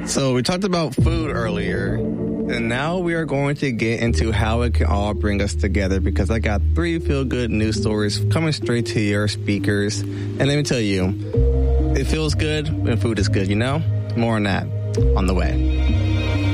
So we talked about food earlier, and now we are going to get into how it can all bring us together, because I got 3 feel-good news stories coming straight to your speakers. And let me tell you, it feels good when food is good, you know? More on that on the way.